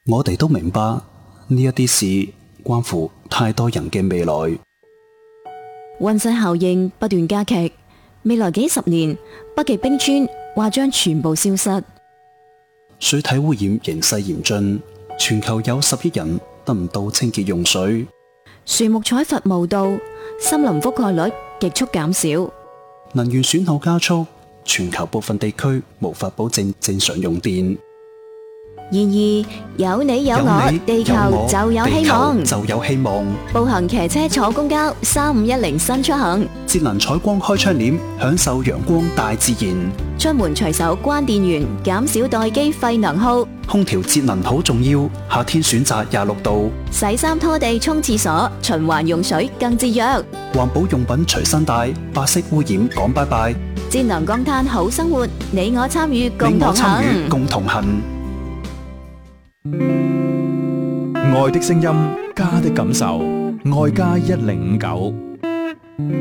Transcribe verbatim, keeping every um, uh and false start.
我哋都明白呢一啲事關乎太多人嘅未來。 溫室效應不斷加劇，未來幾十年北極冰川或將全部消失。 水體污染形勢嚴峻，全球有十億人得唔到清潔用水。 樹木採伐無度，森林覆蓋率極速減少。 能源損耗加速，全球部分地區無法保證正常用電。 然而有你有我， 有你地球有我就有希望。 地球就有希望。 步行、騎車、坐公交，三五一零新出行。 節能採光開窗簾，享受陽光大自然。 出門隨手關電源，減少待機廢能耗。 空調節能好重要，夏天選擇廿六度。 洗衫拖地沖廁所，循環用水更節約。 環保用品隨身帶，白色污染講拜拜。 節能降碳好生活，你我參與共同行。 你我參與共同行。 愛的聲音，家的感受，愛家一零五九。